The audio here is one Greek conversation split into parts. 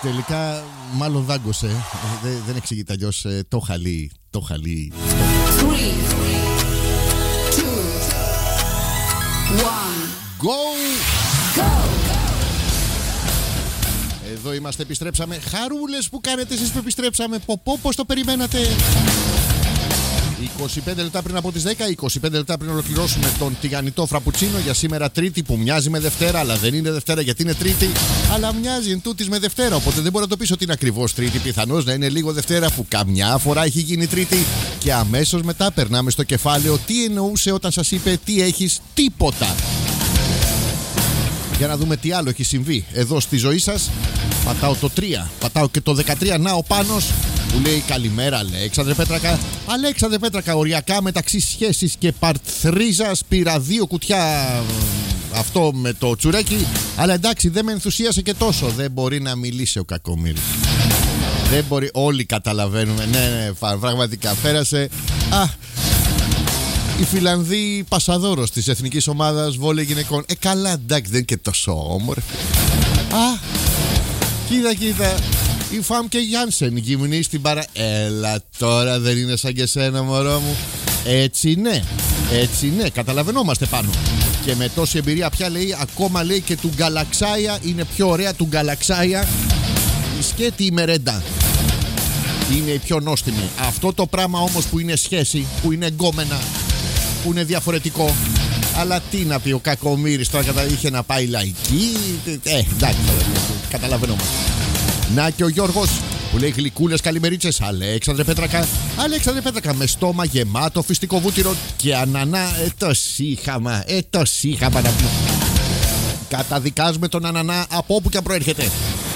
Τελικά μάλλον δάγκωσε. Δεν εξηγείται αλλιώς. Το χαλί. 3, 2, 1. Go! Go! Εδώ είμαστε, επιστρέψαμε. Χαρούλες που κάνετε εσείς που επιστρέψαμε. Πώς το περιμένατε? 25 λεπτά πριν από τις 10, 25 λεπτά πριν ολοκληρώσουμε τον τηγανιτό φραπουτσίνο για σήμερα Τρίτη, που μοιάζει με Δευτέρα, αλλά δεν είναι Δευτέρα γιατί είναι Τρίτη. Αλλά μοιάζει εν τούτης με Δευτέρα, οπότε δεν μπορώ να το πεις ότι είναι ακριβώς Τρίτη. Πιθανώς να είναι λίγο Δευτέρα, που καμιά φορά έχει γίνει Τρίτη. Και αμέσως μετά περνάμε στο κεφάλαιο τι εννοούσε όταν σας είπε τι έχεις, τίποτα. Για να δούμε τι άλλο έχει συμβεί εδώ στη ζωή σας. Πατάω το 3, πατάω και το 13. Να ο Πάνος που λέει καλημέρα Αλέξανδρε Πέτρακα. Αλέξανδρε Πέτρακα, οριακά μεταξύ σχέσης και παρτρίζας πήρα 2 κουτιά αυτό με το τσουρέκι. Αλλά εντάξει, δεν με ενθουσίασε και τόσο. Δεν μπορεί να μιλήσει ο κακομοίρης. Δεν μπορεί, όλοι καταλαβαίνουμε. Ναι, πραγματικά πέρασε. Η Φιλανδή πασαδόρος της εθνικής ομάδας βόλεϊ γυναικών. Καλά, εντάξει, δεν είναι και τόσο όμορφη. Κοίτα. Η Φαμ και Γιάνσεν γυμνή στην Έλα τώρα, δεν είναι σαν και σένα, μωρό μου. Έτσι ναι, καταλαβαίνόμαστε πάνω. Και με τόση εμπειρία πια λέει, ακόμα λέει και του Γκαλαξάια είναι πιο ωραία, του Γκαλαξάια η σκέτη η Μερέντα είναι η πιο νόστιμη. Αυτό το πράγμα όμως που είναι σχέση, που είναι γκόμενα, που είναι διαφορετικό. Αλλά τι να πει ο κακομοίρης τώρα, είχε να πάει λαϊκή. Εντάξει, καταλαβαίνόμαστε. Να και ο Γιώργος που λέει γλυκούλες καλημερίτσες. Αλέξανδρε Πέτρακα, με στόμα γεμάτο φυστικό βούτυρο και ανανά. Το σύχαμα να πούμε. Καταδικάζουμε τον ανανά από όπου και αν προέρχεται.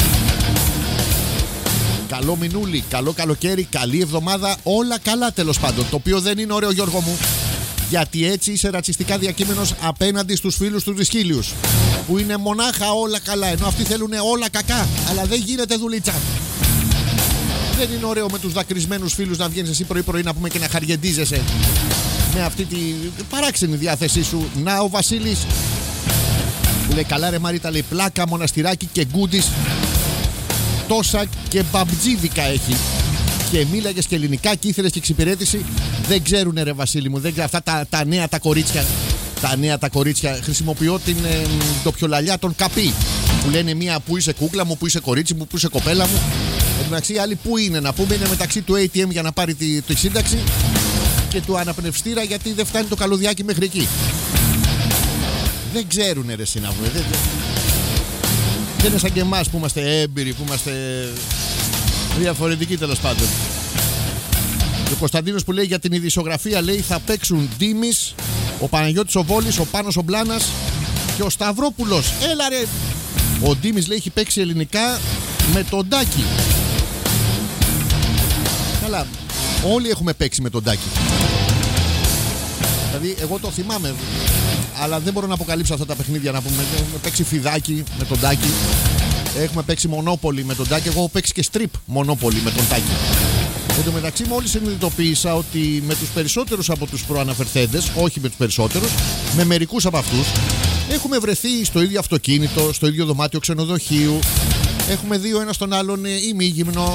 Καλό μηνούλι, καλό καλοκαίρι, καλή εβδομάδα. Όλα καλά τέλος πάντων. Το οποίο δεν είναι ωραίο, Γιώργο μου, γιατί έτσι είσαι ρατσιστικά διακείμενος απέναντι στους φίλους τους δυσκύλιους, που είναι μονάχα όλα καλά, ενώ αυτοί θέλουν όλα κακά. Αλλά δεν γίνεται δουλίτσα. Δεν είναι ωραίο με τους δακρυσμένους φίλους να βγαίνεις εσύ πρωί-πρωί να πούμε και να χαριεντίζεσαι με αυτή τη παράξενη διάθεσή σου. Να ο Βασίλης που λέει καλά ρε Μαρίτα, λέει πλάκα, μοναστηράκι και γκούντις. Τόσα και μπαμπτζίδικα έχει. Και μίλαγες και ελληνικά και ήθελες και εξυπηρέτηση. Δεν ξέρουνε ρε Βασίλη μου, δεν ξέρουν αυτά τα νέα τα κορίτσια. Τα νέα τα κορίτσια. Χρησιμοποιώ την ντοπιολαλιά των καπί. Που λένε μία που είσαι κούκλα μου, που είσαι κορίτσι μου, που είσαι κοπέλα μου. Εντάξει, οι άλλοι που είναι να πούμε είναι μεταξύ του ATM για να πάρει τη σύνταξη και του αναπνευστήρα γιατί δεν φτάνει το καλωδιάκι μέχρι εκεί. Δεν ξέρουνε ρε εσύ να πούμε. Δεν είναι σαν και εμάς που είμαστε έμπειροι, που είμαστε διαφορετικοί τέλος πάντων. Ο Κωνσταντίνος που λέει για την ειδησιογραφία λέει θα παίξουν Ντίμης, ο Παναγιώτης ο Βόλης, ο Πάνος ο Μπλάνας και ο Σταυρόπουλος. Έλα ρε. Ο Ντίμης λέει έχει παίξει ελληνικά με τον Τάκη. Καλά, όλοι έχουμε παίξει με τον Τάκη. Δηλαδή εγώ το θυμάμαι, αλλά δεν μπορώ να αποκαλύψω αυτά τα παιχνίδια να πούμε. Έχουμε παίξει φιδάκι με τον Τάκη. Έχουμε παίξει μονόπολη με τον Τάκη. Εγώ έχω παίξει και στριπ μονόπολη με τον Τάκη. Εν τω μεταξύ μόλις συνειδητοποίησα ότι με τους περισσότερους από τους προαναφερθέντες, όχι με τους περισσότερους, με μερικούς από αυτούς, έχουμε βρεθεί στο ίδιο αυτοκίνητο, στο ίδιο δωμάτιο ξενοδοχείου. Έχουμε δει ο ένας τον άλλον ημίγυμνο.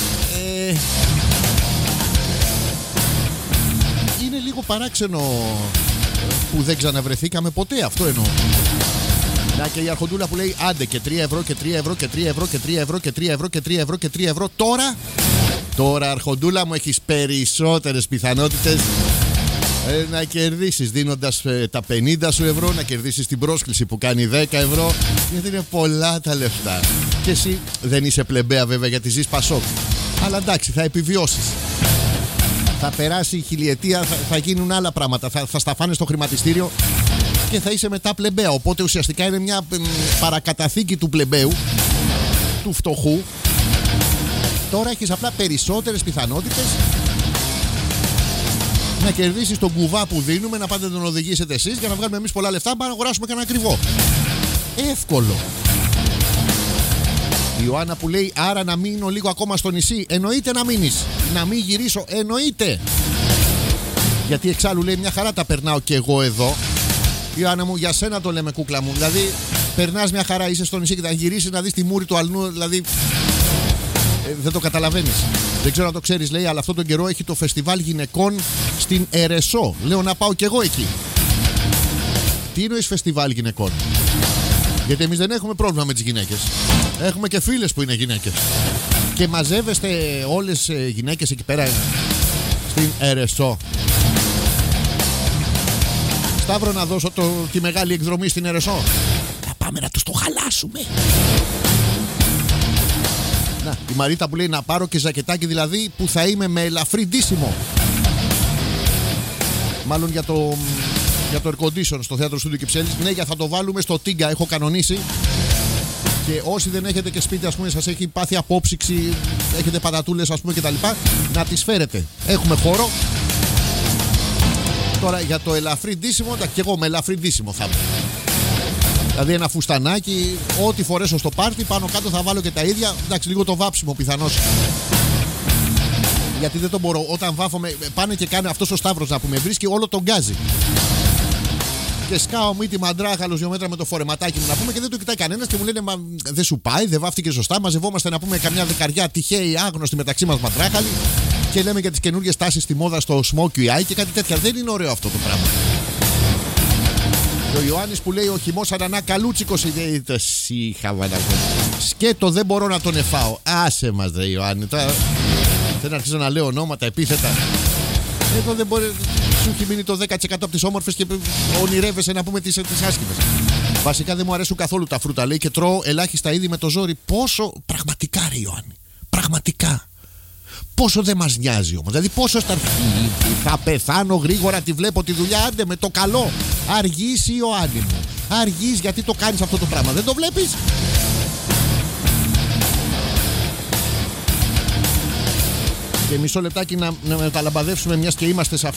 Είναι λίγο παράξενο που δεν ξαναβρεθήκαμε ποτέ, αυτό εννοώ. Να και η Αρχοντούλα που λέει άντε και 3 ευρώ και 3 ευρώ και 3 ευρώ και 3 ευρώ και 3 ευρώ και 3 ευρώ και 3 ευρώ. Τώρα Αρχοντούλα μου έχεις περισσότερες πιθανότητες να κερδίσεις δίνοντας τα 50 σου ευρώ, να κερδίσεις την πρόσκληση που κάνει 10 ευρώ, γιατί είναι πολλά τα λεφτά. Και εσύ δεν είσαι πλεμπαία βέβαια γιατί ζεις Πασόκ. Αλλά εντάξει, θα επιβιώσεις. Θα περάσει η χιλιετία, θα γίνουν άλλα πράγματα. Θα σταφάνε στο χρηματιστήριο και θα είσαι μετά πλεμπαία. Οπότε ουσιαστικά είναι μια παρακαταθήκη του πλεμπαίου, του φτωχού. Τώρα έχεις απλά περισσότερες πιθανότητες να κερδίσεις τον κουβά που δίνουμε, να πάτε τον οδηγήσετε εσείς για να βγάλουμε εμείς πολλά λεφτά, πάμε να αγοράσουμε κανένα ακριβό. Εύκολο. Η Ιωάννα που λέει άρα να μείνω λίγο ακόμα στο νησί. Εννοείται να μείνεις. Να μην γυρίσω. Εννοείται. Γιατί εξάλλου λέει μια χαρά τα περνάω και εγώ εδώ. Ιωάννα μου, για σένα το λέμε κούκλα μου. Δηλαδή περνάς μια χαρά, είσαι στο νησί και θα γυρίσεις να δεις τη μούρη του αλνού. Δηλαδή Δεν το καταλαβαίνεις. Δεν ξέρω αν το ξέρεις, λέει, αλλά αυτόν τον καιρό έχει το φεστιβάλ γυναικών στην Ερεσό. Λέω να πάω κι εγώ εκεί. Τι εννοείς φεστιβάλ γυναικών? Γιατί εμείς δεν έχουμε πρόβλημα με τις γυναίκες. Έχουμε και φίλες που είναι γυναίκες. Και μαζεύεστε όλες οι γυναίκες εκεί πέρα στην Ερεσό. Σταύρο, να δώσω τη μεγάλη εκδρομή στην Ερεσό. Θα πάμε να τους το χαλάσουμε. Να, η Μαρίτα που λέει να πάρω και ζακετάκι, δηλαδή που θα είμαι με ελαφρύ ντύσιμο. Μάλλον για το air condition στο θέατρο Στούντιο Κυψέλης. Ναι, για θα το βάλουμε στο Τίγκα, έχω κανονίσει. Και όσοι δεν έχετε και σπίτι, ας πούμε, σας έχει πάθει απόψυξη, έχετε πατατούλες, ας πούμε, κτλ., να τις φέρετε. Έχουμε χώρο. Τώρα για το ελαφρύ ντύσιμο, και εγώ με ελαφρύ ντύσιμο θα είμαι. Δηλαδή ένα φουστανάκι, ό,τι φορέσω στο πάρτι, πάνω κάτω θα βάλω και τα ίδια. Εντάξει, λίγο το βάψιμο πιθανώς. Γιατί δεν το μπορώ. Όταν βάφομαι, πάνε και κάνει αυτός ο Σταύρος να πούμε, βρίσκει όλο τον γκάζι. Και σκάω μύτη μαντράχαλος 2 μέτρα με το φορεματάκι μου να πούμε και δεν το κοιτάει κανένας και μου λένε μα δεν σου πάει, δεν βάφτηκε σωστά. Μαζευόμαστε να πούμε καμιά δεκαριά τυχαίοι άγνωστοι μεταξύ μας μαντράχαλοι και λέμε για τις καινούργιες τάσεις στη μόδα στο Smoky Eye και κάτι τέτοια. Δεν είναι ωραίο αυτό το πράγμα. Και ο Ιωάννης που λέει ο χυμός ανανά καλούτσικος είναι το σκέτο, δεν μπορώ να τον εφάω. Άσε μας δε Ιωάννη. Τώρα δεν αρχίζω να λέω ονόματα, επίθετα. Εδώ δεν μπορεί. Σου έχει μείνει το 10% από τις όμορφες και ονειρεύεσαι να πούμε τις άσχημες. Βασικά δεν μου αρέσουν καθόλου τα φρούτα, λέει, και τρώω ελάχιστα είδη με το ζόρι. Πόσο. Πραγματικά, ρε Ιωάννη. Πραγματικά. Πόσο δεν μας νοιάζει όμως. Δηλαδή, πόσο θα πεθάνω γρήγορα, τη βλέπω τη δουλειά. Άντε με το καλό. Αργείς, Ιωάννη μου. Αργείς, γιατί το κάνεις αυτό το πράγμα. Δεν το βλέπεις. Και μισό λεπτάκι να μεταλαμπαδεύσουμε, μιας και είμαστε σε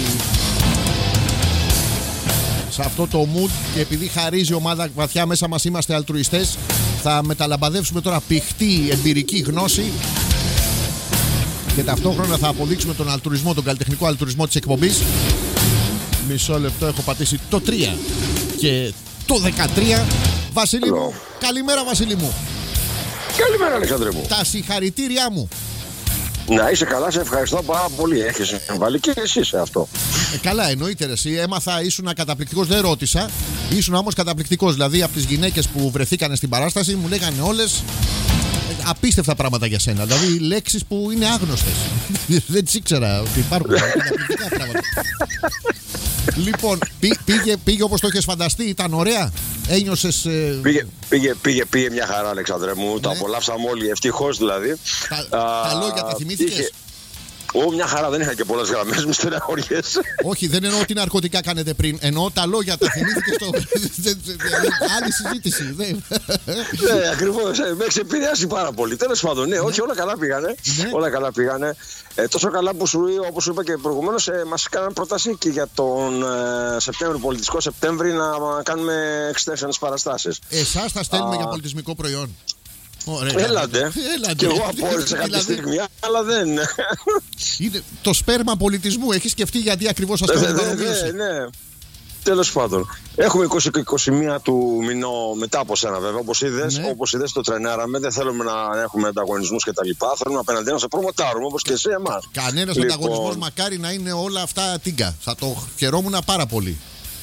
σε αυτό το mood και επειδή χαρίζει η ομάδα βαθιά μέσα μας, είμαστε αλτρουιστές, θα μεταλαμπαδεύσουμε τώρα πηχτή εμπειρική γνώση και ταυτόχρονα θα αποδείξουμε τον αλτουρισμό, τον καλλιτεχνικό αλτουρισμό της εκπομπής. Μισό λεπτό, έχω πατήσει το 3 και το 13. Βασίλη μου, καλημέρα Βασίλη μου. Καλημέρα Αλεξάνδρε μου. Τα συγχαρητήριά μου. Να είσαι καλά, σε ευχαριστώ πάρα πολύ. Έχεις βάλει και εσύ σε αυτό. Καλά, εννοείται. Εσύ έμαθα, ήσουν καταπληκτικός, δεν ρώτησα. Ήσουν όμως καταπληκτικός. Δηλαδή από τις γυναίκες που βρεθήκανε στην παράσταση μου λέγανε όλες απίστευτα πράγματα για σένα. Δηλαδή λέξεις που είναι άγνωστες. Δεν τις ήξερα ότι υπάρχουν. Καταπληκτικά πράγματα. Λοιπόν, πήγε όπως το είχες φανταστεί, ήταν ωραία. Ένιωσες. Πήγε μια χαρά, Αλεξάνδρε μου. Ναι. Το απολαύσαμε όλοι, ευτυχώς δηλαδή. Τα λόγια τα θυμήθηκες? Μια χαρά, δεν είχα και πολλές γραμμές, μη στεναχωριέσαι. Όχι, δεν εννοώ τι ναρκωτικά κάνετε πριν. Εννοώ τα λόγια, τα θυμήθηκες στο. Άλλη συζήτηση. Ναι, ακριβώς. Με έχει επηρεάσει πάρα πολύ. Τέλος πάντων, ναι, όχι, όλα καλά πήγανε. Όλα καλά πήγανε. Τόσο καλά που όπως σου είπα και προηγουμένως, μας έκαναν πρόταση και για τον Σεπτέμβριο, πολιτιστικό Σεπτέμβρη, να κάνουμε extensions παραστάσεις. Εσάς θα στέλνουμε για πολιτισμικό προϊόν. Έλατε. Και εγώ απόρρισα κάποια στιγμή, αλλά δεν. Είναι το σπέρμα πολιτισμού. Έχει σκεφτεί γιατί ακριβώς αυτό δεν είναι? Ναι. Τέλος πάντων. Έχουμε 20 και 21 του μηνό μετά από σένα, βέβαια. Όπως είδες, το τρενάραμε. Δεν θέλουμε να έχουμε ανταγωνισμούς κτλ. Θέλουμε απέναντί να σε προμοτάρουμε όπως και εσύ εμάς. Κανένας ανταγωνισμός, μακάρι να είναι όλα αυτά τίγκα. Θα το χαιρόμουν πάρα πολύ.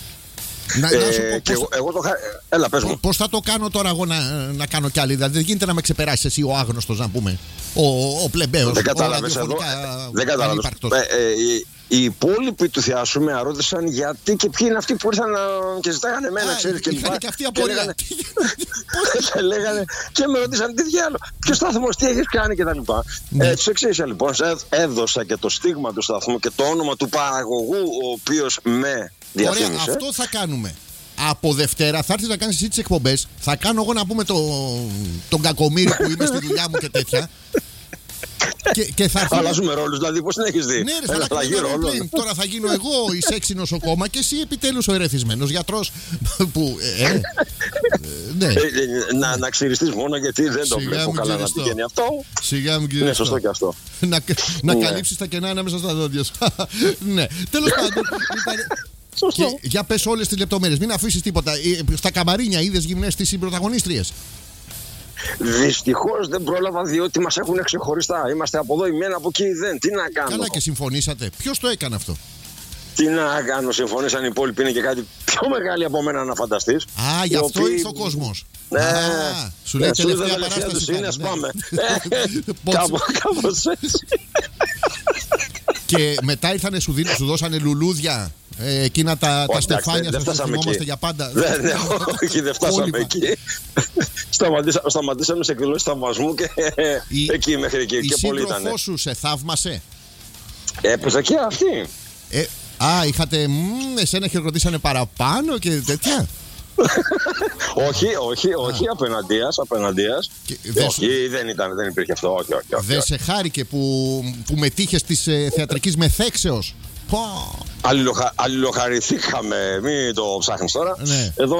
Έλα, πες μου. Πώς θα το κάνω τώρα εγώ να κάνω κι άλλη? Δηλαδή δεν γίνεται να με ξεπεράσεις εσύ ο άγνωστος, να πούμε, ο πλεμπαίος. Δεν κατάλαβες εδώ. Δεν κατάλαβες. Οι υπόλοιποι του θεάσου με ρώτησαν γιατί και ποιοι είναι αυτοί που ήρθαν και ζητάγανε εμένα, ξέρεις, και λοιπά. Και αυτοί απορία. Και λέγανε και με ρωτήσαν τι διάλογο, ποιο σταθμό, τι έχεις κάνει κτλ. Τους εξήγησα λοιπόν, έδωσα και το στίγμα του σταθμού και το όνομα του παραγωγού ο οποίος με διαφήμισε. Ωραία, αυτό θα κάνουμε. Από Δευτέρα θα έρθεις να κάνεις εσύ τις εκπομπές. Θα κάνω εγώ να πούμε τον κακομοίρη που είμαι στη δουλειά μου και τέτοια. Και θα αλλάζουμε ρόλους, δηλαδή πώς την έχεις δει? Ναι, ρε, θα ρόλο. Τώρα θα γίνω εγώ η σεξι νοσοκόμα και εσύ επιτέλους ο ερεθισμένος γιατρός που, ναι. Να ξυριστείς μόνο γιατί δεν το βλέπω καλά να πηγαίνει αυτό. Σιγά μου, κύριε. Ναι, σωστό και αυτό. Να καλύψεις τα κενά ανάμεσα στα δόντια σου. Ναι, τέλος πάντων. Και για πες όλες τις λεπτομέρειες, μην αφήσεις τίποτα. Στα καμαρίνια είδες γυμνές τις συμπροταγωνίστριες? Δυστυχώς δεν πρόλαβα, διότι μας έχουν ξεχωριστά. Είμαστε από εδώ η μένα, από εκεί δεν. Τι να κάνω. Καλά, και συμφωνήσατε. Ποιος το έκανε αυτό? Τι να κάνω, συμφωνήσαν οι υπόλοιποι. Είναι και κάτι πιο μεγάλη από μένα να φανταστείς. Α, γι' αυτό ήρθε ο κόσμος. Ναι, σου λέει τελευταία παράσταση. Είναι, ας πάμε. Κάπως έτσι. Και μετά ήρθανε, σου δώσανε λουλούδια. Εκείνα τα στεφάνια σας που θυμόμαστε για πάντα. Όχι, δεν φτάσαμε εκεί. Σταματήσαμε σε εκδηλώσεις θαυμασμού και εκεί μέχρι εκεί. Η σύντροφός σου σε θαύμασε? Έπαιζε και αυτή. Είχατε. Εσένα χειροκροτήσανε παραπάνω και τέτοια. Όχι, απέναντίας. Όχι, δεν υπήρχε αυτό. Όχι. Δεν σε χάρηκε που μετήχες της θεατρικής μεθέξεως? Αλληλοχαρηθήκαμε, μην το ψάχνεις τώρα. Ναι. Εδώ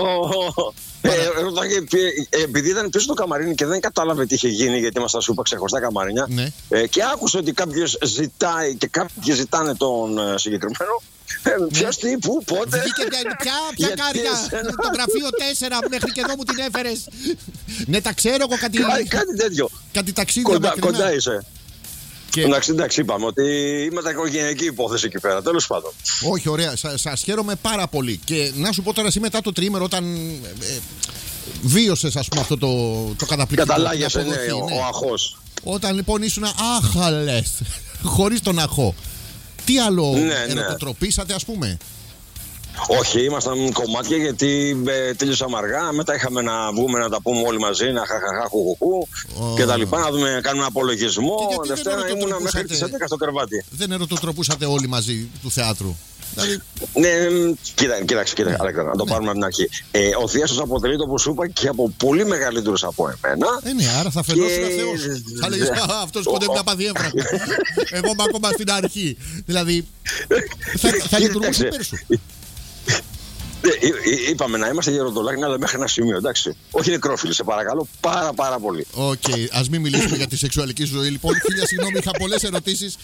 επειδή ήταν πίσω το καμαρίνι και δεν κατάλαβε τι είχε γίνει, γιατί ήμασταν σου είπα ξεχωριστά καμαρίνια, ναι. Και άκουσε ότι κάποιος ζητάει και κάποιοι ζητάνε τον συγκεκριμένο. Ποιος, τι, πού, πότε. Ποια κάρτα? Το γραφείο 4 μέχρι και εδώ μου την έφερες. Ναι, τα ξέρω εγώ κάτι τέτοιο. Κάτι ταξίδια κοντά είσαι. Εντάξει, είπαμε ότι είμαστε οικογενειακή υπόθεση εκεί πέρα. Τέλος πάντων. Όχι, ωραία. Σας χαίρομαι πάρα πολύ. Και να σου πω τώρα, εσύ μετά το τριήμερο, όταν βίωσες, ας πούμε, αυτό το καταπληκτικό. Καταλάγιασε, ναι, ο αχός. Όταν λοιπόν ήσουν άχαλες, χωρίς τον αχό. Τι άλλο ερωτοτροπήσατε, ας πούμε? Όχι, ήμασταν κομμάτια γιατί τέλειωσαμε αργά. Μετά είχαμε να βγούμε να τα πούμε όλοι μαζί, να χαχαχαχουχουχού και τα λοιπά, να δούμε, κάνουμε απολογισμό. Δευτέρα ήμουνα μέχρι τις 11 στο κρεβάτι. Δεν ερωτοτροπούσατε όλοι μαζί του θεάτρου? Δηλαδή... Ναι, κοίταξε, να το πάρουμε από την αρχή. Ο Θίασος αποτελείται, όπως σου είπα, και από πολύ μεγαλύτερους από εμένα. Ναι, άρα θα φαινόσουν Θεός. Θα λέγεις, αυτός κοντεύει να πάθει έμφραγμα. Εγώ είμαι ακόμα στην αρχή. Δηλαδή, θα λειτουργούσε πέρσου. Είπαμε να είμαστε γεροντολάκοι, αλλά μέχρι ένα σημείο, εντάξει. Όχι νεκρόφιλοι, σε παρακαλώ, πάρα πολύ. Οκ, ας μην μιλήσουμε για τη σεξουαλική ζωή. Λοιπόν, χίλια συγγνώμη, είχα πολλές ερωτήσεις.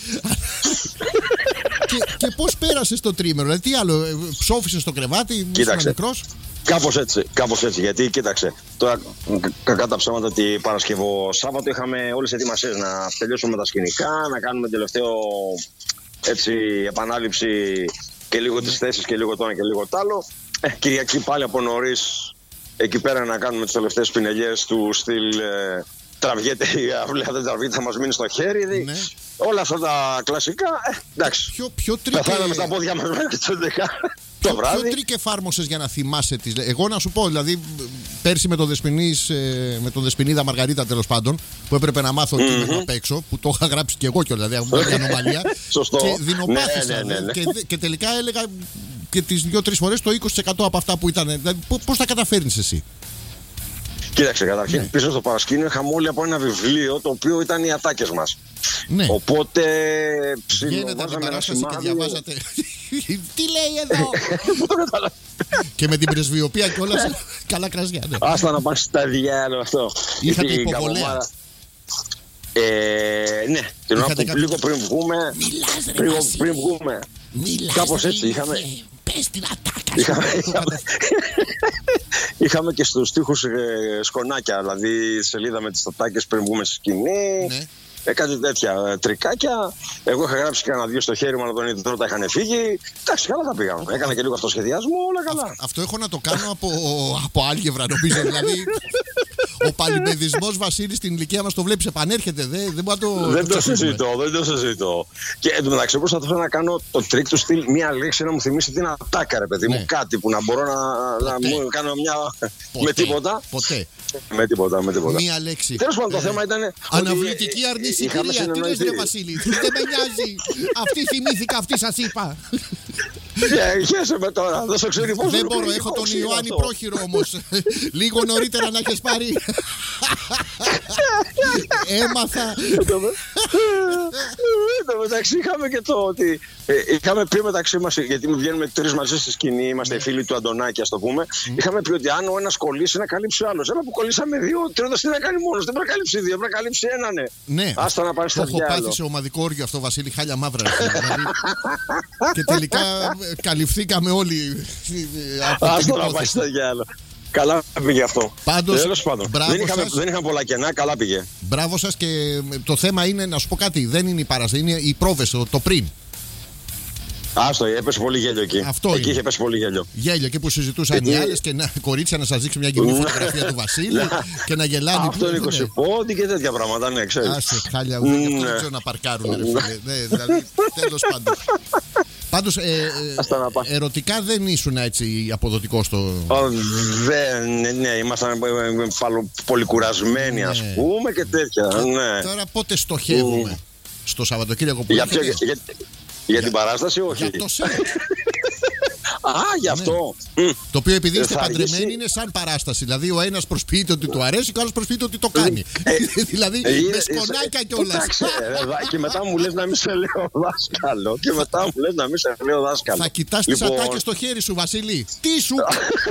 Και πώς πέρασες το τρίμερο, δηλαδή τι άλλο, ψόφισες στο κρεβάτι, ήσουν νεκρός? Κάπως έτσι, γιατί κοίταξε, τώρα κακά τα ψέματα ότι Παρασκευό Σάββατο είχαμε όλες τις ετοιμασίες να τελειώσουμε τα σκηνικά, να κάνουμε τελευταίο έτσι επανάληψη και λίγο τις θέσεις και λίγο το ένα και λίγο το άλλο. Κυριακή πάλι από νωρίς εκεί πέρα να κάνουμε τις τελευταίες πινελιές του στυλ τραβιέται η αυλαία, δεν τραβιέται, θα μας μείνει στο χέρι. Ναι. Όλα αυτά τα κλασικά, εντάξει. Πεθάναμε στα πόδια μας μέχρι τις 11 το βράδυ. Ποιο τρίκ εφάρμοσες για να θυμάσαι τις... Εγώ να σου πω, δηλαδή πέρσι με τον Δεσποινίδα Μαργαρίτα, τέλος πάντων, που έπρεπε να μάθω κείμενο απ' έξω, που το είχα γράψει και εγώ κιόλας, δηλαδή μια ανομαλία. Σωστό. Και δεινοπάθησα. Και τελικά έλεγα και τις 2-3 φορές το 20% από αυτά που ήταν. Δηλαδή, πώς τα καταφέρνεις εσύ? Κοίταξε, καταρχήν πίσω στο παρασκήνιο είχαμε όλοι από ένα βιβλίο το οποίο ήταν οι ατάκες μας. Ναι. Οπότε βγαίνετε την παράσταση και διαβάζατε. Τι λέει εδώ? Και με την πρεσβειοποία κιόλας. Καλά κρασιά. Άστα να πας στα διάλογα αυτό. Είχατε υποβολέα? Ναι, την ώρα που λίγο πριν βγούμε. Κάπως έτσι είχαμε. Πες την ατάκα. Είχαμε και στους τοίχους σκονάκια, δηλαδή σελίδα με τις ατάκες πριν βγούμε στη σκηνή. Ναι. Κάτι τέτοια τρικάκια. Εγώ είχα γράψει κανένα δύο στο χέρι μου, αλλά τον ίδιο τώρα τα είχαν φύγει. Εντάξει, καλά τα πήγαμε. Έκανα και λίγο αυτοσχεδιασμό, όλα καλά. Αυτό έχω να το κάνω από άλγευρα, νομίζω. Δηλαδή, ο παλιμπεδισμός Βασίλη στην ηλικία μας το βλέπεις, επανέρχεται. Δεν το συζητώ. Και εν τω μεταξύ, προσπαθούσα να κάνω το τρίκ του στυλ μία λέξη να μου θυμίσει την ατάκα, ρε παιδί μου. Κάτι που να μπορώ να μου κάνω μια. Με τίποτα. Ποτέ. Με τίποτα. Μία λέξη. Τέλος πάντων, το θέμα ήταν. Αναβλητική αρνησικρία. Τι λες, ρε Βασίλη? Δεν με νοιάζει. Αυτή θυμήθηκα, αυτή σας είπα. Χαίρεσαι με τώρα, δεν σε ξέρει πώς. Δεν μπορώ, έχω τον Ιωάννη Πρόχειρο όμως. Λίγο νωρίτερα να έχεις πάρει. Έμαθα. Εντάξει, είχαμε και το ότι. Είχαμε πει μεταξύ μας, γιατί βγαίνουμε τρεις μαζί στη σκηνή, είμαστε φίλοι του Αντωνάκη, ας το πούμε. Είχαμε πει ότι αν ο ένας κολλήσει, να καλύψει ο άλλος. Ένα που κολλήσαμε δύο, τρώντας τι να κάνει μόνος. Δεν πρέπει να καλύψει δύο, πρέπει να καλύψει έναν. Ναι, άστα να πάρει στα διάλογα. Το έχω πάθει σε ομαδικό όργιο αυτό, Βασίλη, χάλια μαύρα. Και τελικά καλυφθήκαμε όλοι. Άστα να πάει στα διάλογα. Καλά πήγε αυτό. Πάντως, τέλος πάντων. Δεν είχαμε πολλά κενά, καλά πήγε. Μπράβο σας, και το θέμα είναι, να σου πω κάτι, δεν είναι η παράσταση, είναι οι πρόβες, το πριν. Άστο, έπεσε πολύ γέλιο εκεί. Εκεί είχε πέσει πολύ γέλιο. Γέλιο, εκεί που συζητούσαν οι άλλες και κορίτσια να σας δείξουν μια κοινή φωτογραφία του Βασίλη και να γελάνε. Αυτό είναι 20 πόντι και τέτοια πράγματα, ναι, ξέρεις. Άσε, χάλια, δεν ξέρω να παρκάρουν, ρε φίλε. Δηλαδή, τέλος πάντων. Πάντως, ερωτικά δεν ήσουν έτσι αποδοτικό στο. Ναι, ήμασταν πολύ κουρασμένοι, ας πούμε, και τέτοια. Τώρα πότε στοχεύουμε στο Σαββατοκύριακο που έρχεται? Για την παράσταση, όχι. Για το σετ. Γι' αυτό. Το οποίο, επειδή είστε παντρεμένοι, είναι σαν παράσταση. Δηλαδή, ο ένας προσποιείται ότι του αρέσει και ο άλλος προσποιείται ότι το κάνει. Δηλαδή, με σκονάκια κιόλας. Και μετά μου λες να μην σε λέω δάσκαλο. Θα κοιτάς τις ατάκες στο χέρι σου, Βασίλη. Τι σου.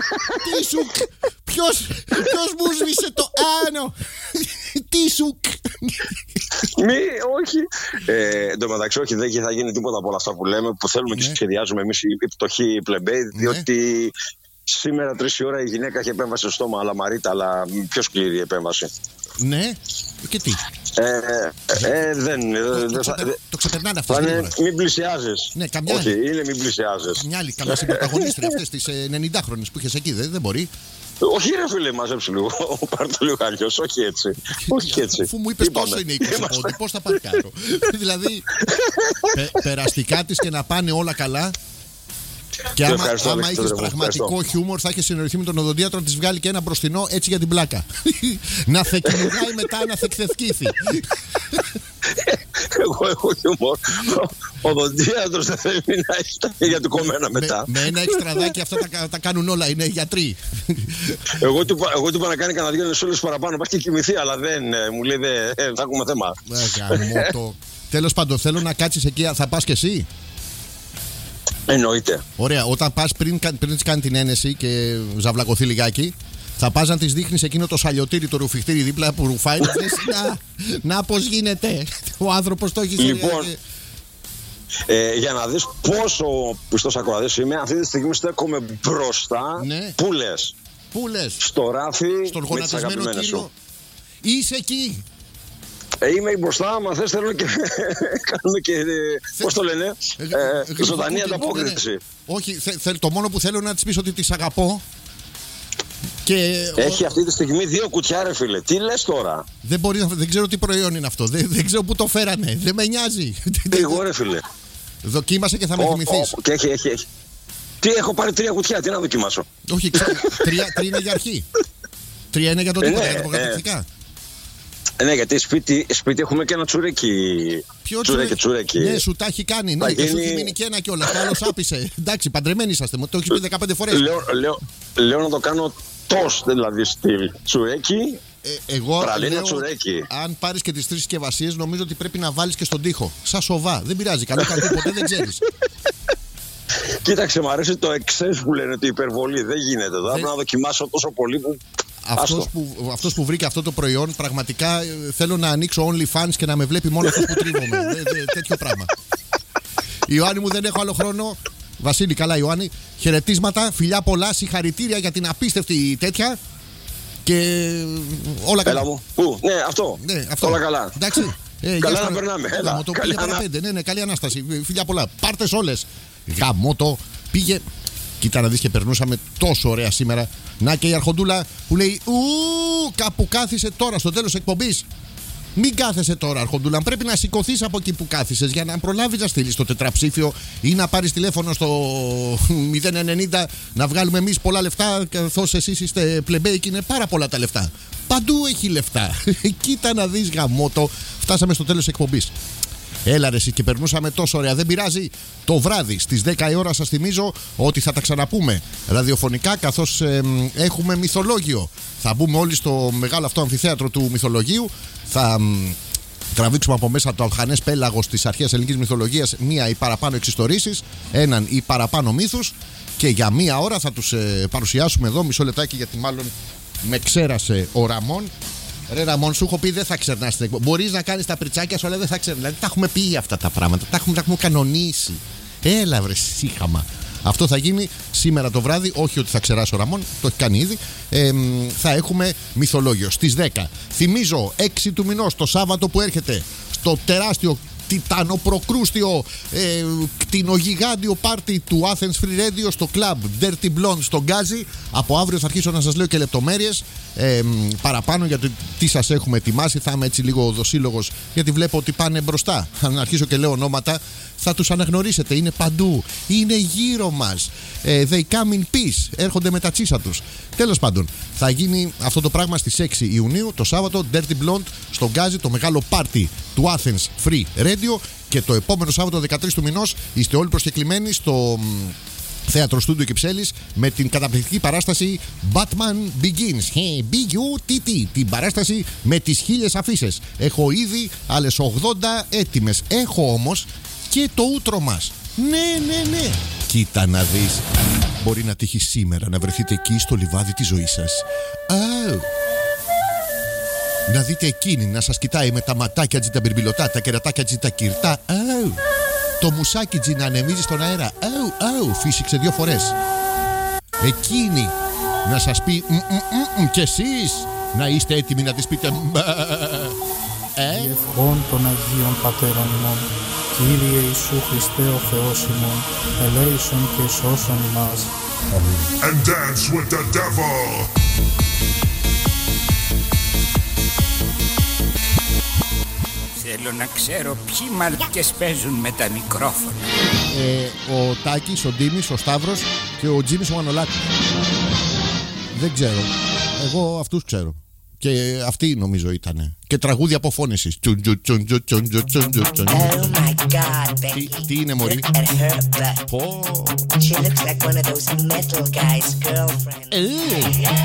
Ποιος μου σβήσε το άνω. Τι σου. Όχι. Εν τω μεταξύ, όχι, δεν θα γίνει τίποτα από όλα αυτά που λέμε, που θέλουμε και σχεδιάζουμε εμείς οι πτωχοί πλεμπέοι, διότι σήμερα 3 η ώρα η γυναίκα έχει επέμβαση στο στόμα, αλλά Μαρίτα, αλλά πιο σκληρή επέμβαση. Ναι, και τι. Το ξεπερνάνε αυτές γρήγορα. Μην πλησιάζεις. Ναι, καμιά. Όχι, είναι μην πλησιάζεις. Καμιά συμπροταγωνίστρια αυτές τις 90χρονες που είχες εκεί, δεν μπορεί. Όχι, ρε φίλε, μαζέψου λίγο. Πάρ' το λίγο αλλιώς, όχι έτσι. Αφού μου είπες πόσο είναι 20 πόντι, πώς θα παρκάρω. Δηλαδή, περαστικά της και να πάνε όλα καλά. Και άμα είχες πραγματικό χιούμορ, θα είχες συνοηθεί με τον οδοντίατρο να της βγάλει και ένα μπροστινό έτσι για την πλάκα. Να θεκκυνηγάει μετά να θεκθευκήθει. Εγώ έχω χιούμορ. Ο οδοντίατρος δεν θέλει να έχει τα χέρια του κομμένα μετά. Με ένα εξτραδάκι αυτά τα κάνουν όλα, είναι γιατροί. Εγώ του είπα να κάνει κανένα 2 νεσόλες παραπάνω, πάει και κοιμηθεί, αλλά δεν μου λέει θα έχουμε θέμα. Τέλος πάντων, θέλω να κάτσεις εκεί, θα πας κι εσύ? Εννοείται. Ωραία, όταν πας πριν της κάνει την ένεση και ζαυλακωθεί λιγάκι, θα πας να της δείχνεις εκείνο το σαλιωτήρι, το ρουφιχτήρι δίπλα που ρουφάει. Να πώς γίνεται. Ο άνθρωπος το έχει. Λοιπόν, για να δεις πόσο πιστός ακροατής είμαι, αυτή τη στιγμή στέκομαι μπροστά. Ναι. Πού λες? Στο ράφι, στον γονατισμένο κύριο. Είσαι εκεί. Είμαι μπροστά, άμα θες θέλω και κάνουμε και, πώς το λένε, ζωντανή ανταπόκριση. Όχι, το μόνο που θέλω να της πεις ότι της αγαπώ. Έχει αυτή τη στιγμή 2 κουτιά, ρε φίλε. Τι λες τώρα? Δεν ξέρω τι προϊόν είναι αυτό. Δεν ξέρω πού το φέρανε. Δεν με νοιάζει. Εγώ, ρε φίλε. Δοκίμασε και θα με θυμηθείς. Και έχει. Τι, έχω πάρει 3 κουτιά, τι να δοκιμάσω? Όχι, 3 είναι για αρχή. 3 είναι για το τίποτα, για τα προκαταρκτικά. Ναι, γιατί σπίτι έχουμε και ένα τσουρέκι. Ποιο τσουρέκι? Ναι, σου τα έχει κάνει. Ναι, και σου έχει μείνει και ένα κιόλας. Το άλλο άπησε. Εντάξει, παντρεμένοι είσαστε. Μου το έχεις πει 15 φορές. Λέω να το κάνω τόστ, δηλαδή στυλ τσουρέκι. Εγώ λέω, τσουρέκι. Αν πάρεις και τις 3 συσκευασίες, νομίζω ότι πρέπει να βάλεις και στον τοίχο. Σαν σοβά. Δεν πειράζει. Καλό ποτέ δεν ξέρεις. Κοίταξε, μου αρέσει το excess που λένε, ότι υπερβολή. Δεν γίνεται. Θα πρέπει να δοκιμάσω τόσο πολύ που. Αυτός που βρήκε αυτό το προϊόν, πραγματικά θέλω να ανοίξω OnlyFans και να με βλέπει μόνο αυτός που τρίβομαι. Τέτοιο πράγμα. Ιωάννη μου, δεν έχω άλλο χρόνο. Βασίλη, καλά Ιωάννη. Χαιρετίσματα, φιλιά πολλά, συγχαρητήρια για την απίστευτη τέτοια. Και όλα καλά. Έλα μου. Πού? Ναι, αυτό. Όλα καλά. Εντάξει. Καλά να περνάμε. Γαμώτο, πήγε παραπέντε. Ναι, καλή Ανάσταση. Φιλιά πολλά. Πάρτες όλες. Γαμώτο, πήγε. Κοίτα να δεις, και περνούσαμε τόσο ωραία σήμερα. Να και η Αρχοντούλα που λέει κάπου κάθισε τώρα στο τέλος εκπομπής. Μην κάθεσαι τώρα, Αρχοντούλα. Πρέπει να σηκωθείς από εκεί που κάθισες για να προλάβεις να στείλεις το τετραψήφιο ή να πάρεις τηλέφωνο στο 090 να βγάλουμε εμείς πολλά λεφτά, καθώς εσείς είστε πλεμπέοι και είναι πάρα πολλά τα λεφτά. Παντού έχει λεφτά. Κοίτα να δεις, γαμώτο. Φτάσαμε στο τέλος εκπομπής. Έλα ρε εσύ, και περνούσαμε τόσο ωραία. Δεν πειράζει, το βράδυ στις 10 η ώρα σας θυμίζω ότι θα τα ξαναπούμε ραδιοφωνικά, καθώς έχουμε μυθολόγιο. Θα μπούμε όλοι στο μεγάλο αυτό αμφιθέατρο του μυθολογίου. Θα τραβήξουμε από μέσα το αλχανές πέλαγος της αρχαίας ελληνικής μυθολογίας, μία ή παραπάνω εξιστορήσεις, έναν ή παραπάνω μύθους, και για μία ώρα θα τους παρουσιάσουμε εδώ. Μισό λεπτάκι, γιατί μάλλον με ξέρασε ο Ραμόν. Ρε Ραμόν, σου έχω πει δεν θα ξερνάς την εκπομπή. Μπορείς να κάνεις τα πριτσάκια σου, αλλά δεν θα ξερνάς. Δηλαδή τα έχουμε πει αυτά τα πράγματα. Τα έχουμε κανονίσει. Έλα βρε σύχαμα. Αυτό θα γίνει σήμερα το βράδυ. Όχι ότι θα ξεράσει ο Ραμόν, το έχει κάνει ήδη. Θα έχουμε μυθολόγιο στις 10. Θυμίζω 6 του μηνός, το Σάββατο που έρχεται, στο τεράστιο τιτανοπροκρούστιο κτηνογιγάντιο πάρτι του Athens Free Radio στο club Dirty Blonde στο Γκάζι. Από αύριο θα αρχίσω να σας λέω και λεπτομέρειες παραπάνω για το τι σας έχουμε ετοιμάσει. Θα είμαι έτσι λίγο δοσύλλογος, γιατί βλέπω ότι πάνε μπροστά. Αν αρχίσω και λέω ονόματα, θα τους αναγνωρίσετε. Είναι παντού, είναι γύρω μας. They come in peace. Έρχονται με τα τσίσα τους. Τέλος πάντων, θα γίνει αυτό το πράγμα στις 6 Ιουνίου το Σάββατο, Dirty Blonde στο Γκάζι, το μεγάλο πάρτι του Athens Free Radio. Και το επόμενο Σάββατο 13 του μηνός είστε όλοι προσκεκλημένοι στο Θέατρο Στούντιο Κυψέλης με την καταπληκτική παράσταση Batman Begins. B-U-T-T. Την παράσταση με τις 1000 αφίσες. Έχω ήδη άλλες 80 έτοιμες. Έχω όμως και το ούτρο μας. Ναι. Κοίτα να δεις. Μπορεί να τύχει σήμερα να βρεθείτε εκεί στο λιβάδι της ζωής σας. Να δείτε εκείνη να σας κοιτάει με τα ματάκια τζι τα μπιρμπιλωτά, τα κερατάκια τζι τα κυρτά. Το μουσάκι τζι να ανεμίζει στον αέρα. Φύσηξε 2 φορές. Εκείνη να σας πει και εσείς να είστε έτοιμοι να της πείτε Ευχών των Αγίων Πατέρων ημών, Κύριε Ιησού Χριστέ ο Θεός ημών, ελέησον και σώσον ημάς. And dance with the devil. Θέλω να ξέρω ποιοι μαλάκες παίζουν με τα μικρόφωνα. Ο Τάκης, ο Ντίμης, ο Σταύρος και ο Τζίμης ο Μανολάκης. Δεν ξέρω. Εγώ αυτούς ξέρω. Και αυτοί νομίζω ήτανε. Και τραγούδια αποφώνησης. Τι είναι μωρή? Πω.